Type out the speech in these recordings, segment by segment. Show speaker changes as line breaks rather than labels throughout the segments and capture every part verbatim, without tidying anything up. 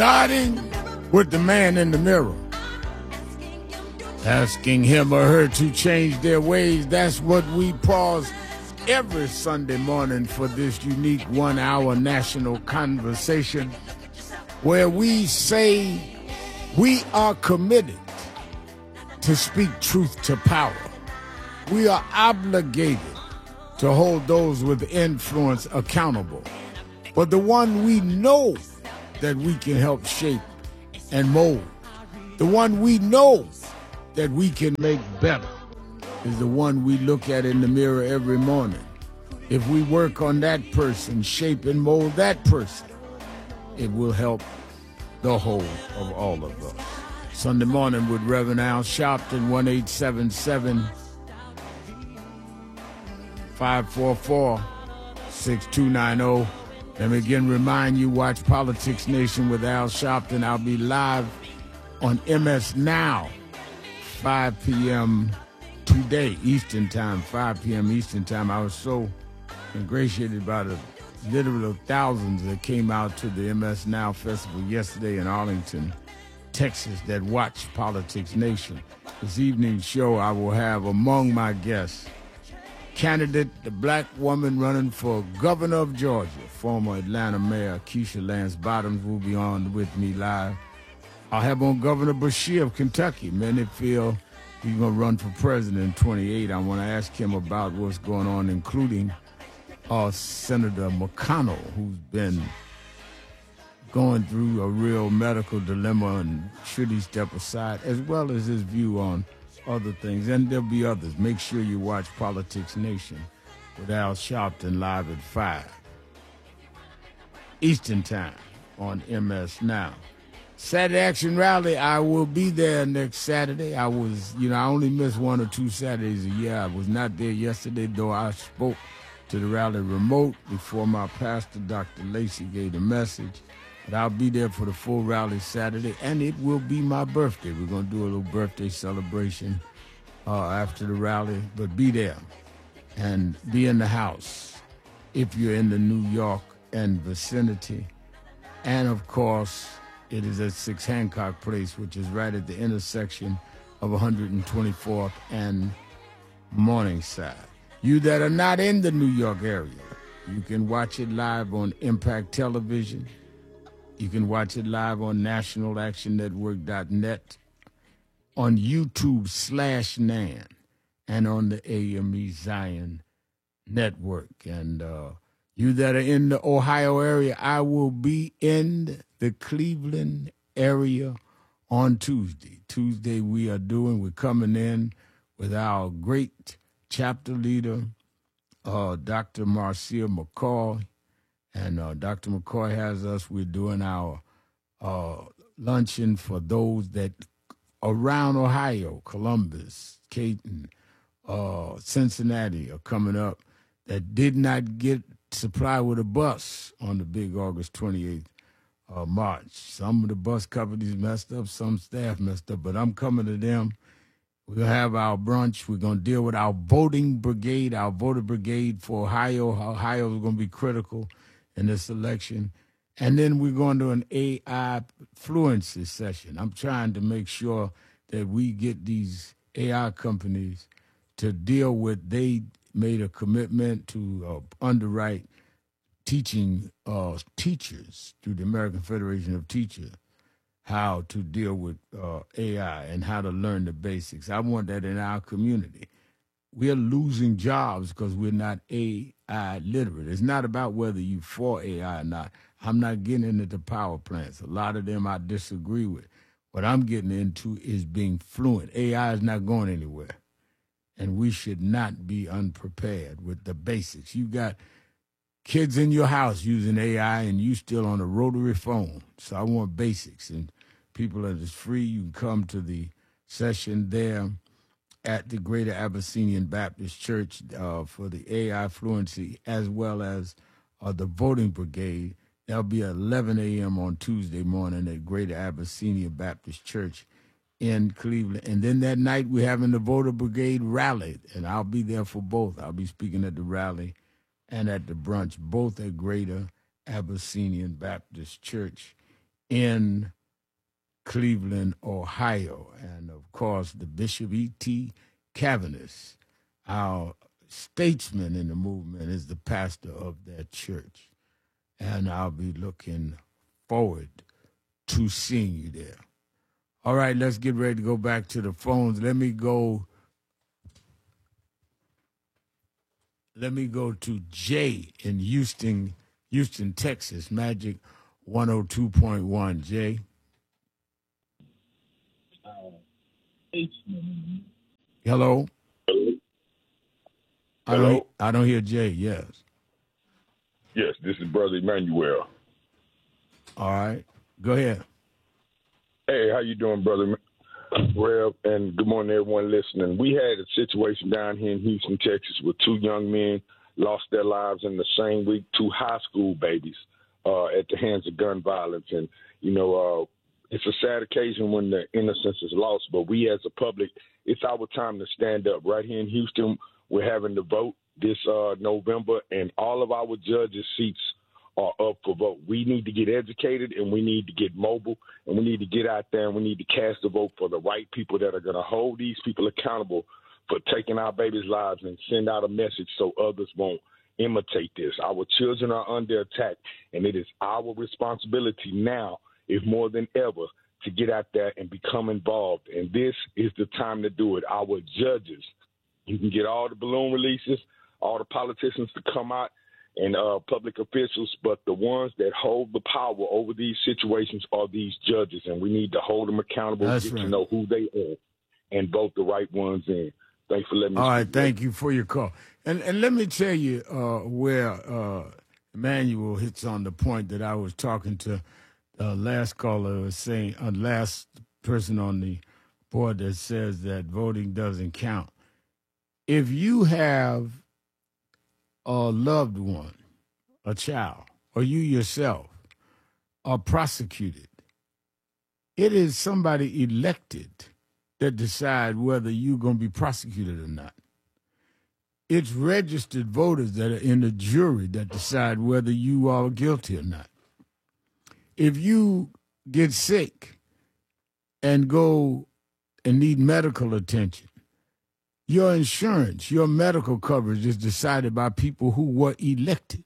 Starting with the man in the mirror, asking him or her to change their ways. That's what we pause every Sunday morning for this unique one-hour national conversation where we say we are committed to speak truth to power. We are obligated to hold those with influence accountable. But the one we know that we can help shape and mold, the one we know that we can make better, is the one we look at in the mirror every morning. If we work on that person, shape and mold that person, it will help the whole of all of us. Sunday morning with Reverend Al Sharpton, one eight seven seven, five four four, six two nine zero. Let me again remind you, watch Politics Nation with Al Sharpton. I'll be live on M S Now, five p.m. today, Eastern Time, five p.m. Eastern Time. I was so ingratiated by the literal thousands that came out to the M S Now Festival yesterday in Arlington, Texas, that watched Politics Nation. This evening's show, I will have among my guests candidate, the black woman running for governor of Georgia, former Atlanta Mayor Keisha Lance Bottoms will be on with me live. I'll have on Governor Beshear of Kentucky. Many feel he's going to run for president in twenty-eight. I want to ask him about what's going on, including uh, Senator McConnell, who's been going through a real medical dilemma and should he step aside, as well as his view on other things. And there'll be others. Make sure you watch Politics Nation with Al Sharpton live at five Eastern Time on M S Now. Saturday Action Rally, I will be there next Saturday. I was, you know, I only miss one or two Saturdays a year. I was not there yesterday, though I spoke to the rally remote before my pastor, Doctor Lacey, gave the message. But I'll be there for the full rally Saturday, and it will be my birthday. We're going to do a little birthday celebration uh, after the rally, but be there and be in the house if you're in the New York and vicinity. And, of course, it is at six Hancock Place, which is right at the intersection of one hundred twenty-fourth and Morningside. You that are not in the New York area, you can watch it live on Impact Television. You can watch it live on national action network dot net, on YouTube slash Nan, and on the A M E Zion Network. And uh, you that are in the Ohio area, I will be in the Cleveland area on Tuesday. Tuesday we are doing, we're coming in with our great chapter leader, uh, Doctor Marcia McCoy. And uh, Doctor McCoy has us. We're doing our uh, luncheon for those that around Ohio, Columbus, Caton, uh, Cincinnati are coming up that did not get supplied with a bus on the big August twenty-eighth uh, march. Some of the bus companies messed up, some staff messed up, but I'm coming to them. We'll have our brunch. We're going to deal with our voting brigade, our voter brigade for Ohio. Ohio is going to be critical in this election. And then we're going to an A I fluency session. I'm trying to make sure that we get these A I companies to deal with, they made a commitment to uh, underwrite teaching uh, teachers through the American Federation of Teachers how to deal with uh, A I and how to learn the basics. I want that in our community. We're losing jobs because we're not A I literate. It's not about whether you're for A I or not. I'm not getting into the power plants. A lot of them I disagree with. What I'm getting into is being fluent. A I is not going anywhere. And we should not be unprepared with the basics. You got kids in your house using A I and you still on a rotary phone. So I want basics. And people that is free, you can come to the session there at the Greater Abyssinian Baptist Church uh, for the A I fluency, as well as uh, the voting brigade. That'll be at eleven a.m. on Tuesday morning at Greater Abyssinian Baptist Church in Cleveland. And then that night we're having the voter brigade rally, and I'll be there for both. I'll be speaking at the rally and at the brunch, both at Greater Abyssinian Baptist Church in Cleveland, Ohio. And of course, the Bishop E T. Cavanis, our statesman in the movement, is the pastor of that church. And I'll be looking forward to seeing you there. All right, let's get ready to go back to the phones. Let me go. Let me go to Jay in Houston, Houston, Texas. Magic one oh two point one. Jay. Hello.
Hello.
I don't. I don't hear Jay. Yes.
Yes, this is Brother Emmanuel.
All right, go ahead.
Hey, how you doing, Brother Rev? And good morning, everyone listening. We had a situation down here in Houston, Texas, where two young men lost their lives in the same week. Two high school babies uh, at the hands of gun violence, and you know, uh, it's a sad occasion when the innocence is lost. But we, as a public, it's our time to stand up. Right here in Houston, we're having the vote this uh, November, and all of our judges' seats are up for vote. We need to get educated, and we need to get mobile, and we need to get out there, and we need to cast a vote for the right people that are going to hold these people accountable for taking our babies' lives and send out a message so others won't imitate this. Our children are under attack, and it is our responsibility now, if more than ever, to get out there and become involved. And this is the time to do it. Our judges, you can get all the balloon releases, all the politicians to come out, and uh, public officials, but the ones that hold the power over these situations are these judges, and we need to hold them accountable,
That's
get
right.
to know who they are, and vote the right ones in. Thanks for letting me
All
speak.
right, thank you for your call. And and let me tell you uh, where uh, Emmanuel hits on the point that I was talking to the last caller was saying, uh, last person on the board that says that voting doesn't count. If you have a loved one, a child, or you yourself are prosecuted, it is somebody elected that decide whether you're going to be prosecuted or not. It's registered voters that are in the jury that decide whether you are guilty or not. If you get sick and go and need medical attention, your insurance, your medical coverage is decided by people who were elected.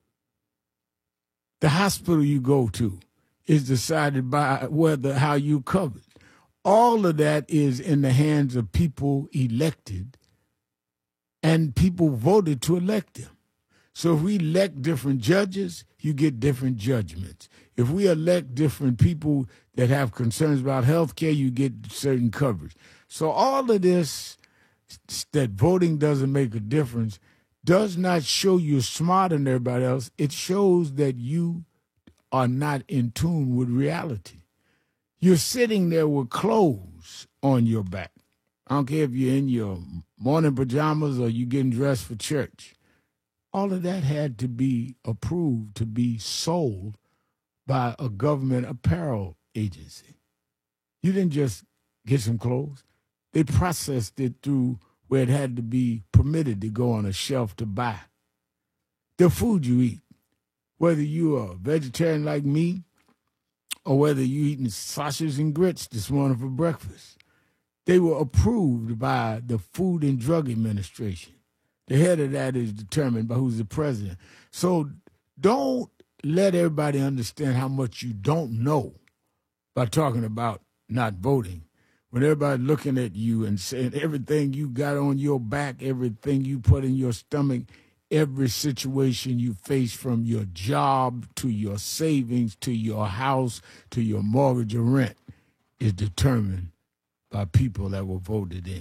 The hospital you go to is decided by whether how you covered. All of that is in the hands of people elected, and people voted to elect them. So if we elect different judges, you get different judgments. If we elect different people that have concerns about health care, you get certain coverage. So all of this, that voting doesn't make a difference, does not show you're smarter than everybody else. It shows that you are not in tune with reality. You're sitting there with clothes on your back. I don't care if you're in your morning pajamas or you're getting dressed for church. All of that had to be approved to be sold by a government apparel agency. You didn't just get some clothes. They processed it through where it had to be permitted to go on a shelf to buy. The food you eat, whether you are a vegetarian like me or whether you eating sausage and grits this morning for breakfast, they were approved by the Food and Drug Administration. The head of that is determined by who's the president. So don't let everybody understand how much you don't know by talking about not voting. When everybody's looking at you and saying everything you got on your back, everything you put in your stomach, every situation you face from your job to your savings to your house to your mortgage or rent is determined by people that were voted in.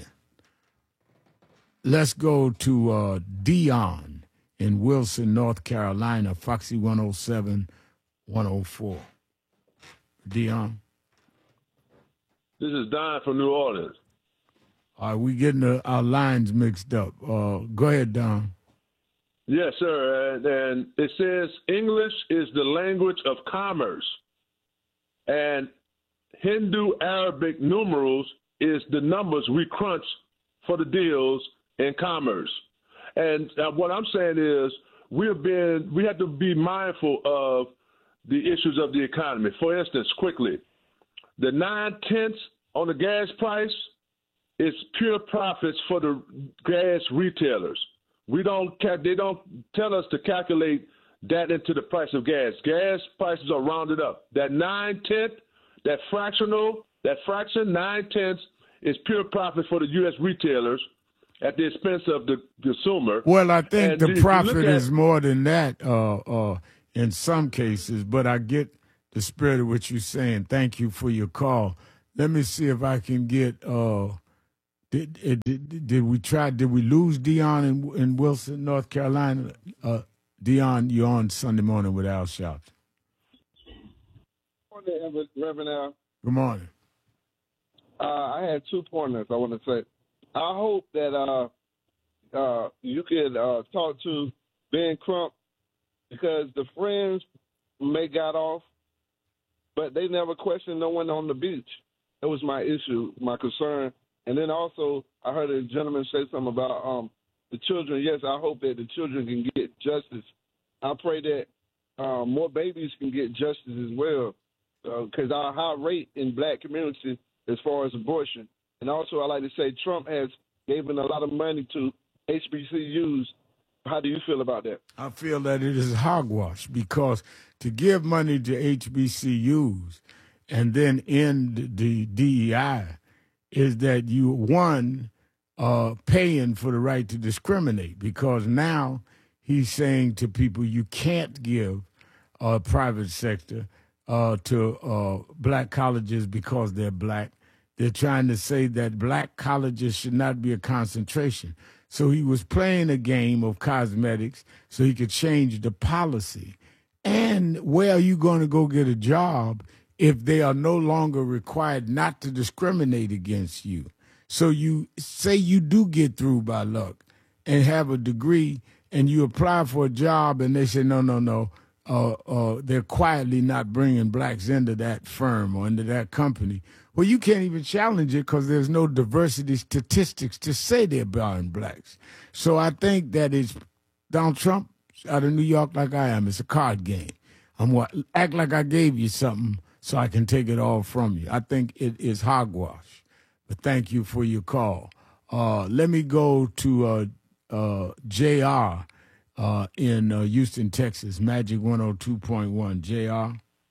Let's go to uh, Dion in Wilson, North Carolina, Foxy one oh seven, one oh four. Dion.
This is Don from New Orleans.
All right, we getting the, our lines mixed up. Uh, go ahead, Don.
Yes, sir. And, and it says English is the language of commerce, and Hindu Arabic numerals is the numbers we crunch for the deals in commerce. And uh, what I'm saying is we're being, we have to be mindful of the issues of the economy. For instance, quickly, the nine-tenths on the gas price is pure profits for the gas retailers. We don't, they don't tell us to calculate that into the price of gas. Gas prices are rounded up. That nine-tenth, that fractional, that fraction, nine-tenths, is pure profit for the U S retailers at the expense of the consumer.
Well, I think
and
the profit
at,
is more than that uh, uh, in some cases, but I get the spirit of what you're saying. Thank you for your call. Let me see if I can get uh, – did, did, did we try – did we lose Dion in, in Wilson, North Carolina? Uh, Dion, you're on Sunday Morning with Al Sharpton.
Good morning, Reverend Al.
Good morning.
Uh, I had two pointers I want to say. I hope that uh, uh, you could uh, talk to Ben Crump, because the friends may got off, but they never questioned no one on the beach. That was my issue, my concern. And then also I heard a gentleman say something about um, the children. Yes, I hope that the children can get justice. I pray that uh, more babies can get justice as well, because uh, our high rate in black community as far as abortion. And also, I like to say Trump has given a lot of money to H B C Us. How do you feel about that?
I feel that it is hogwash, because to give money to H B C Us and then end the D E I is that you, one, uh, paying for the right to discriminate, because now he's saying to people you can't give uh, private sector uh, to uh, black colleges because they're black. They're trying to say that black colleges should not be a concentration. So he was playing a game of cosmetics so he could change the policy. And where are you going to go get a job if they are no longer required not to discriminate against you? So you say you do get through by luck and have a degree, and you apply for a job and they say, no, no, no, uh, uh, they're quietly not bringing blacks into that firm or into that company. Well, you can't even challenge it because there's no diversity statistics to say they're buying blacks. So I think that it's Donald Trump out of New York like I am. It's a card game. I'm what act like I gave you something so I can take it all from you. I think it is hogwash. But thank you for your call. Uh, let me go to uh, uh, J R uh, in uh, Houston, Texas, Magic one oh two point one. J R.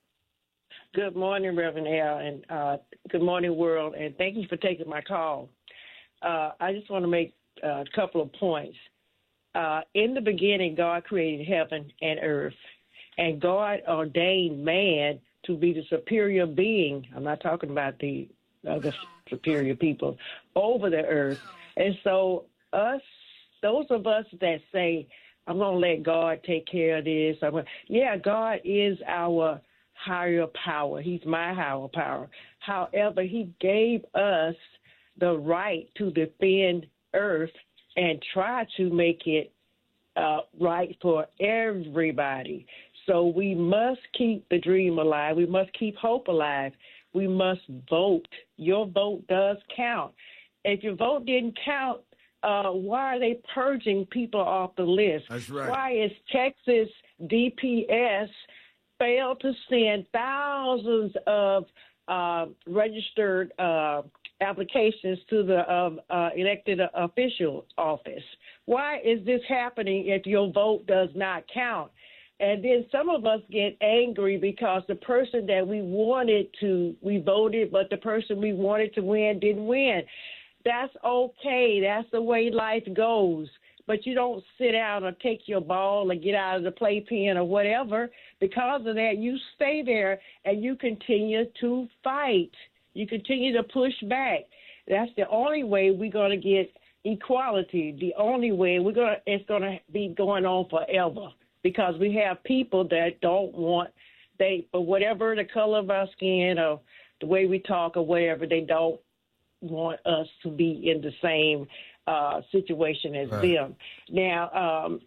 Good morning, Reverend Al, and uh, good morning, world, and thank you for taking my call. Uh, I just want to make uh, a couple of points. Uh, in the beginning, God created heaven and earth, and God ordained man to be the superior being. I'm not talking about the other superior people over the earth. And so us, those of us that say, I'm going to let God take care of this. I'm gonna, yeah, God is our higher power. He's my higher power. However, he gave us the right to defend earth and try to make it uh, right for everybody. So we must keep the dream alive. We must keep hope alive. We must vote. Your vote does count. If your vote didn't count, uh, why are they purging people off the list?
That's right.
Why is Texas D P S failed to send thousands of uh, registered uh, applications to the um, uh, elected official office? Why is this happening if your vote does not count? And then some of us get angry because the person that we wanted to, we voted, but the person we wanted to win didn't win. That's okay. That's the way life goes. But you don't sit down or take your ball or get out of the playpen or whatever. Because of that, you stay there and you continue to fight. You continue to push back. That's the only way we're going to get equality. The only way we're going to, it's going to be going on forever. Because we have people that don't want, they, for whatever the color of our skin or the way we talk or whatever, they don't want us to be in the same uh, situation as right. them. Now, um,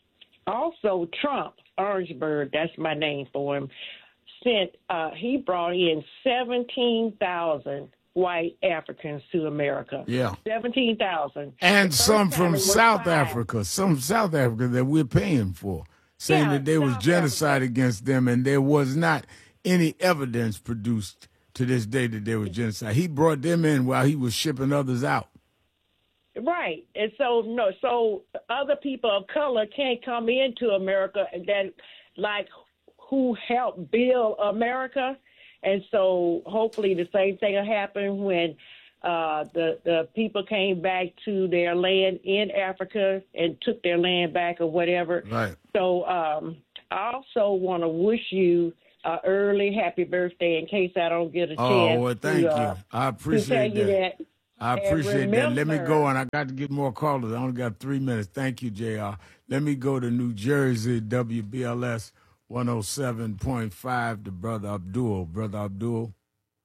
also Trump, Orangeburg, that's my name for him, sent, uh, he brought in seventeen thousand white Africans to America.
Yeah.
seventeen thousand.
And some from South Africa, some South Africa that we're paying for. saying
Yeah,
that there was
South
genocide
Africa.
against them, and there was not any evidence produced to this day that there was genocide. He brought them in while he was shipping others out.
Right. And so no so other people of color can't come into America that like who helped build America. And so hopefully the same thing will happen when uh, the the people came back to their land in Africa and took their land back or whatever.
Right.
So um, I also want to wish you an early happy birthday in case I don't get a
Oh,
chance
well, thank
to, uh,
you. I
to
appreciate
tell you
that.
that.
I
And
appreciate that. Let me
remember-
go, and I got to get more callers. I only got three minutes. Thank you, J R. Let me go to New Jersey, W B L S one oh seven point five, to Brother Abdul. Brother Abdul.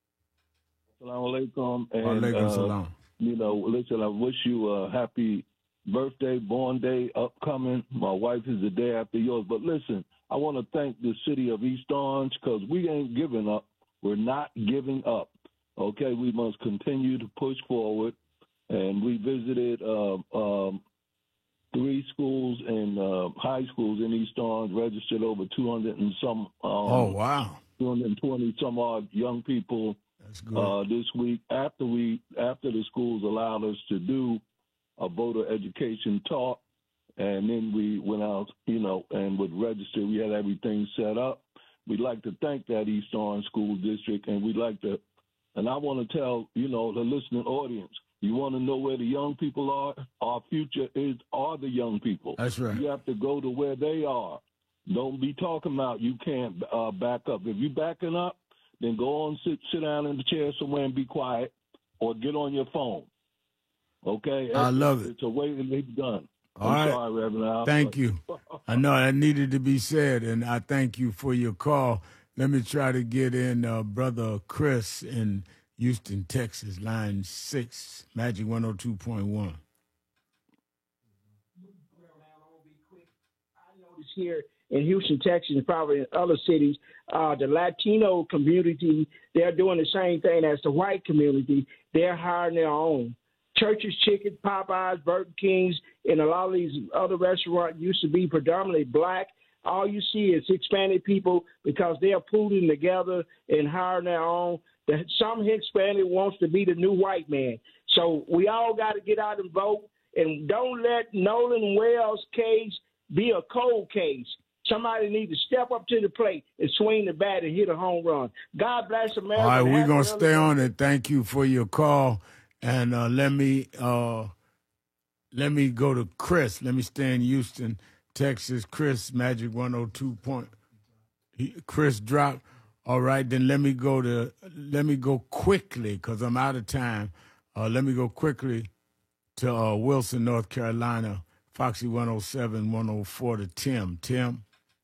Assalamu alaikum. And,
Alaikum
uh,
salam.
you know, listen, I wish you a happy birthday, born day, upcoming. My wife is the day after yours. But listen, I want to thank the city of East Orange because we ain't giving up. We're not giving up. Okay, we must continue to push forward. And we visited uh, um, three schools and uh, high schools in East Orange, registered over two hundred and some. Um,
Oh, wow.
two hundred twenty some odd young people.
That's good.
Uh, this week, after we after the schools allowed us to do a voter education talk, and then we went out, you know, and would register. We had everything set up. We'd like to thank that East Orange School District, and we'd like to, and I want to tell, you know, the listening audience, you want to know where the young people are? Our future is are the young people.
That's right.
You have to go to where they are. Don't be talking about you can't uh, back up. If you backing up, then go on, sit, sit down in the chair somewhere and be quiet, or get on your phone. Okay?
I
It's,
love it.
It's a way that it's done.
All
I'm
right.
sorry, Reverend Al.
Thank you. I know that needed to be said, and I thank you for your call. Let me try to get in uh, Brother Chris in Houston, Texas, line six, Magic one oh two point one.
Here in Houston, Texas, and probably in other cities, uh, the Latino community, they're doing the same thing as the white community. They're hiring their own. Church's Chicken, Popeyes, Burger King's, and a lot of these other restaurants used to be predominantly black. All you see is Hispanic people because they are pooling together and hiring their own. The, some Hispanic wants to be the new white man. So we all got to get out and vote, and don't let Nolan Wells' case be a cold case. Somebody needs to step up to the plate and swing the bat and hit a home run. God bless America.
All right, we're going to
Happy
stay
early-
on it. Thank you for your call. And uh, let me uh, let me go to Chris. Let me stay in Houston, Texas. Chris, Magic one oh two point. He, Chris dropped. All right, then let me go to let me go quickly because I'm out of time. Uh, let me go quickly to uh, Wilson, North Carolina. Foxy one oh seven, one oh four to Tim. Tim.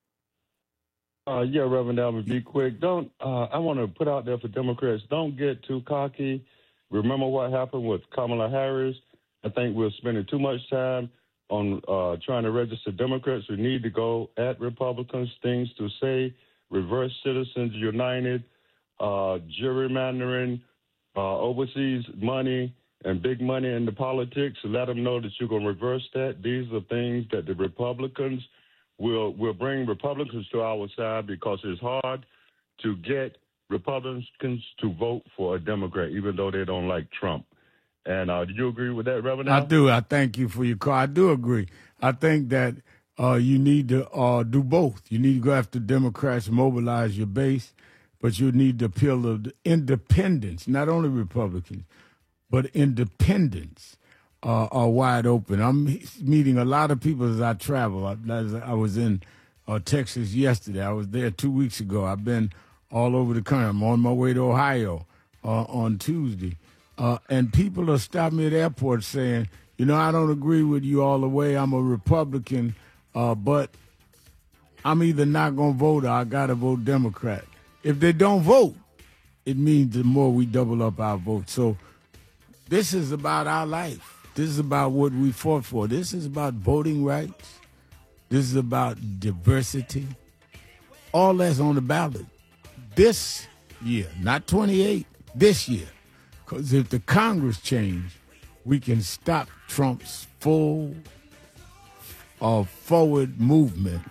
Uh, yeah, Reverend Alvin, be quick. Don't. Uh, I want to put out there for Democrats, don't get too cocky. Remember what happened with Kamala Harris. I think we're spending too much time on uh, trying to register Democrats. We need to go at Republicans, things to say, reverse Citizens United, uh, gerrymandering, uh, overseas money, and big money in the politics. Let them know that you're going to reverse that. These are things that the Republicans will will bring Republicans to our side because it's hard to get Republicans to vote for a Democrat, even though they don't like Trump. And uh, do you agree with that, Reverend?
I do. I thank you for your call. I do agree. I think that uh, you need to uh, do both. You need to go after Democrats, mobilize your base, but you need the appeal of the independents, not only Republicans, but independents uh, are wide open. I'm meeting a lot of people as I travel. I, as I was in uh, Texas yesterday. I was there two weeks ago. I've been all over the country. I'm on my way to Ohio uh, on Tuesday. Uh, and people are stopping me at airports saying, you know, I don't agree with you all the way. I'm a Republican, uh, but I'm either not going to vote or I got to vote Democrat. If they don't vote, it means the more we double up our vote. So this is about our life. This is about what we fought for. This is about voting rights. This is about diversity. All that's on the ballot this year, not twenty-eight, this year. Because if the Congress change, we can stop Trump's full uh, forward movement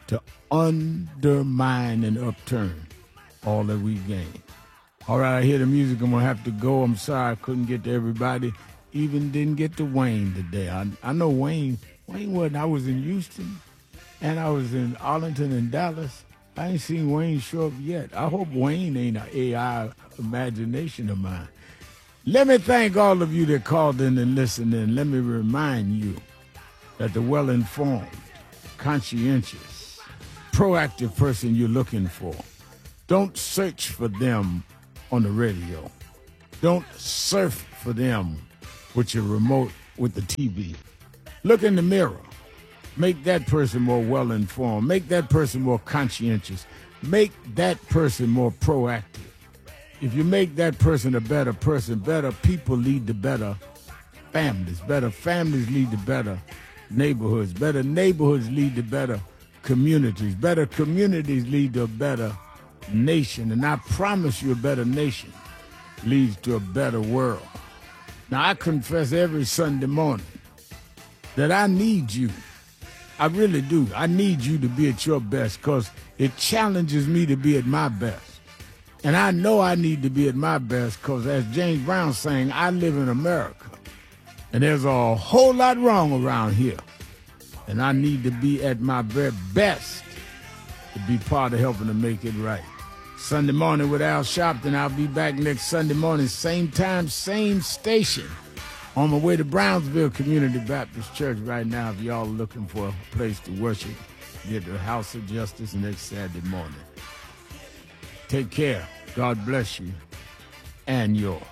to undermine and upturn all that we gained. All right, I hear the music. I'm going to have to go. I'm sorry I couldn't get to everybody. Even didn't get to Wayne today. I, I know Wayne. Wayne wasn't. I was in Houston, and I was in Arlington and Dallas. I ain't seen Wayne show up yet. I hope Wayne ain't an A I imagination of mine. Let me thank all of you that called in and listened in. Let me remind you that the well-informed, conscientious, proactive person you're looking for, don't search for them on the radio. Don't surf for them with your remote, with the T V. Look in the mirror. Make that person more well-informed. Make that person more conscientious. Make that person more proactive. If you make that person a better person, better people lead to better families. Better families lead to better neighborhoods. Better neighborhoods lead to better communities. Better communities lead to a better nation. And I promise you a better nation leads to a better world. Now, I confess every Sunday morning that I need you. I really do. I need you to be at your best because it challenges me to be at my best. And I know I need to be at my best because, as James Brown sang, I live in America. And there's a whole lot wrong around here. And I need to be at my very best to be part of helping to make it right. Sunday morning with Al Sharpton. I'll be back next Sunday morning, same time, same station. On my way to Brownsville Community Baptist Church right now. If y'all are looking for a place to worship, get to the House of Justice next Saturday morning. Take care. God bless you and yours.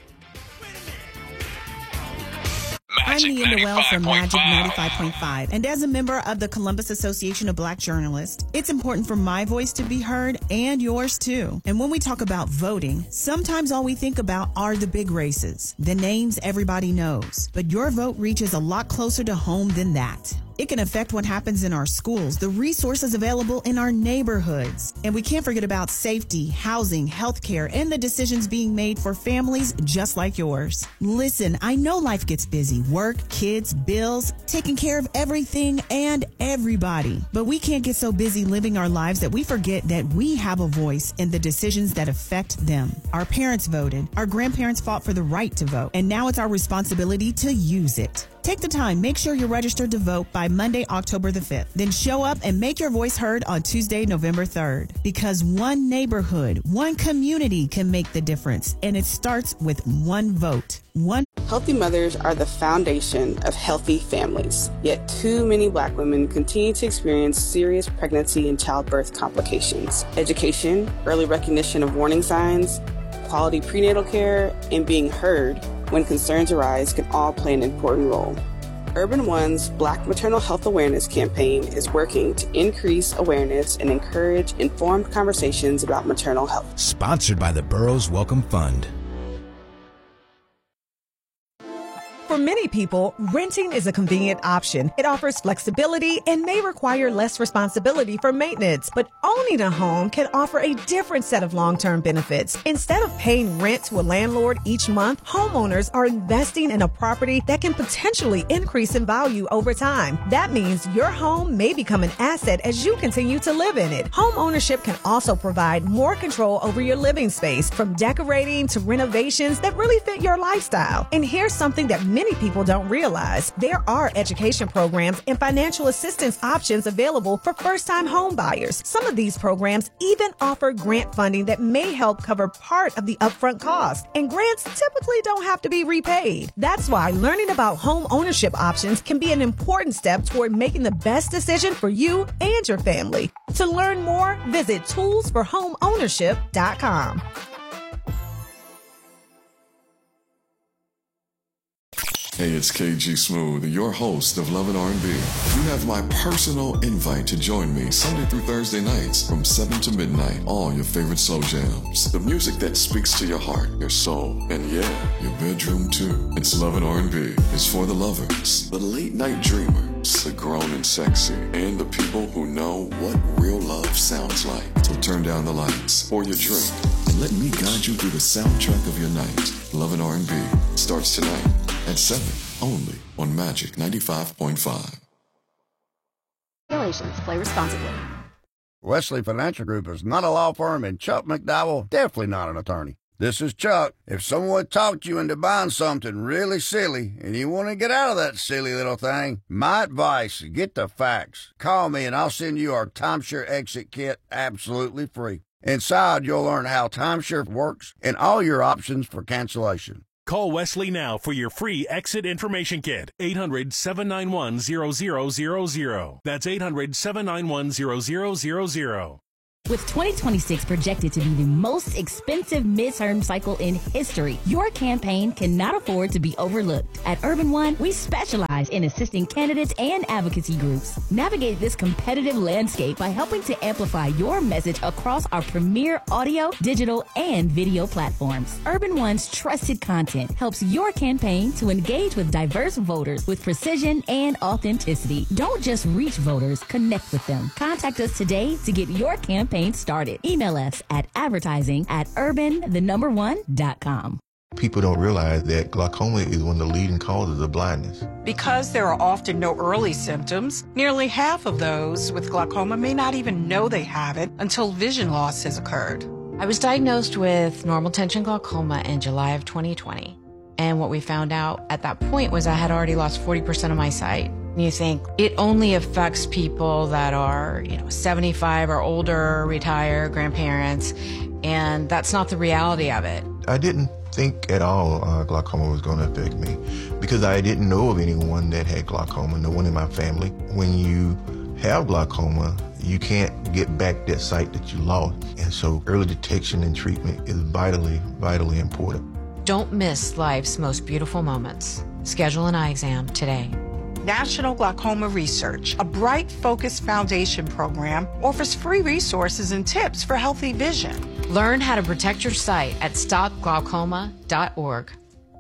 I'm Nia Noel from Magic ninety-five point five, and as a member of the Columbus Association of Black Journalists, it's important for my voice to be heard and yours too. And when we talk about voting, sometimes all we think about are the big races, the names everybody knows. But your vote reaches a lot closer to home than that. It can affect what happens in our schools, the resources available in our neighborhoods. And we can't forget about safety, housing, healthcare, and the decisions being made for families just like yours. Listen, I know life gets busy. Work, kids, bills, taking care of everything and everybody. But we can't get so busy living our lives that we forget that we have a voice in the decisions that affect them. Our parents voted. Our grandparents fought for the right to vote. And now it's our responsibility to use it. Take the time. Make sure you're registered to vote by Monday, October the fifth. Then show up and make your voice heard on Tuesday, November third. Because one neighborhood, one community can make the difference. And it starts with one vote. One.
Healthy mothers are the foundation of healthy families. Yet too many Black women continue to experience serious pregnancy and childbirth complications. Education, early recognition of warning signs, quality prenatal care, and being heard when concerns arise can all play an important role. Urban One's Black Maternal Health Awareness campaign is working to increase awareness and encourage informed conversations about maternal health.
Sponsored by the Burroughs Welcome Fund.
For many people, renting is a convenient option. It offers flexibility and may require less responsibility for maintenance. But owning a home can offer a different set of long-term benefits. Instead of paying rent to a landlord each month, homeowners are investing in a property that can potentially increase in value over time. That means your home may become an asset as you continue to live in it. Home ownership can also provide more control over your living space, from decorating to renovations that really fit your lifestyle. And here's something that many Many people don't realize. There are education programs and financial assistance options available for first-time home buyers. Some of these programs even offer grant funding that may help cover part of the upfront cost. And grants typically don't have to be repaid. That's why learning about home ownership options can be an important step toward making the best decision for you and your family. To learn more, visit tools for home ownership dot com.
Hey, it's K G Smooth, your host of Love and R and B. You have my personal invite to join me Sunday through Thursday nights from seven to midnight. All your favorite slow jams. The music that speaks to your heart, your soul, and yeah, your bedroom too. It's Love and R and B. It's for the lovers, the late night dreamers, the grown and sexy, and the people who know what real love sounds like. So turn down the lights, pour your drink, and let me guide you through the soundtrack of your night. Love and R and B starts tonight at seven, only on Magic ninety-five point five.
Regulations. Play responsibly. Wesley Financial Group is not a law firm, and Chuck McDowell definitely not an attorney. This is Chuck. If someone talked you into buying something really silly and you want to get out of that silly little thing, my advice, get the facts. Call me and I'll send you our timeshare exit kit absolutely free. Inside, you'll learn how timeshare works and all your options for cancellation.
Call Wesley now for your free exit information kit. eight hundred, seven nine one, zero zero zero zero. That's eight hundred, seven nine one, zero zero zero zero.
With twenty twenty-six projected to be the most expensive midterm cycle in history, your campaign cannot afford to be overlooked. At Urban One, we specialize in assisting candidates and advocacy groups navigate this competitive landscape by helping to amplify your message across our premier audio, digital, and video platforms. Urban One's trusted content helps your campaign to engage with diverse voters with precision and authenticity. Don't just reach voters, connect with them. Contact us today to get your campaign started. Email us at advertising at urban the number one dot com.
People don't realize that glaucoma is one of the leading causes of blindness.
Because there are often no early symptoms, nearly half of those with glaucoma may not even know they have it until vision loss has occurred.
I was diagnosed with normal tension glaucoma in July of twenty twenty. And what we found out at that point was I had already lost forty percent of my sight. You think it only affects people that are, you know, seventy-five or older, retired, grandparents, and that's not the reality of it.
I didn't think at all uh, glaucoma was going to affect me because I didn't know of anyone that had glaucoma, no one in my family. When you have glaucoma, you can't get back that sight that you lost. And so early detection and treatment is vitally, vitally important.
Don't miss life's most beautiful moments. Schedule an eye exam today.
National Glaucoma Research, a Bright Focus Foundation program, offers free resources and tips for healthy vision.
Learn how to protect your sight at stop glaucoma dot org.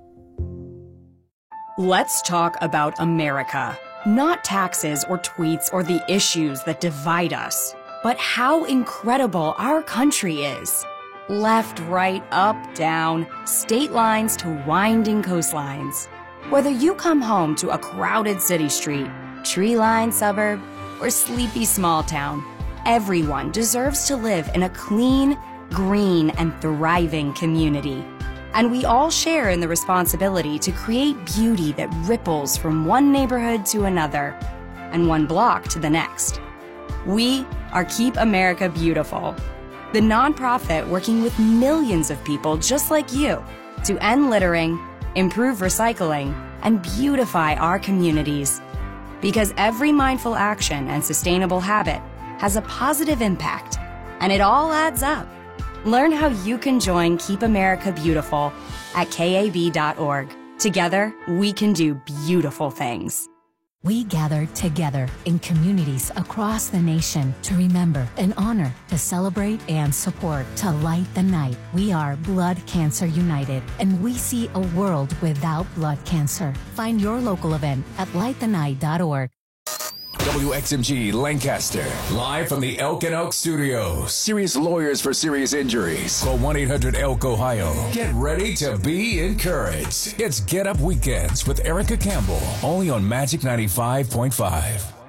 Let's talk about America. Not taxes or tweets or the issues that divide us, but how incredible our country is. Left, right, up, down, state lines to winding coastlines. Whether you come home to a crowded city street, tree-lined suburb, or sleepy small town, everyone deserves to live in a clean, green, and thriving community. And we all share in the responsibility to create beauty that ripples from one neighborhood to another and one block to the next. We are Keep America Beautiful, the nonprofit working with millions of people just like you to end littering, improve recycling, and beautify our communities. Because every mindful action and sustainable habit has a positive impact, and it all adds up. Learn how you can join Keep America Beautiful at K A B dot org. Together, we can do beautiful things.
We gather together in communities across the nation to remember and honor, to celebrate and support, to light the night. We are Blood Cancer United, and we see a world without blood cancer. Find your local event at light the night dot org.
W X M G Lancaster, live from the Elk and Elk Studios. Serious lawyers for serious injuries. Call one eight hundred elk ohio. Get ready to be encouraged. It's Get Up Weekends with Erica Campbell, only on Magic ninety-five point five.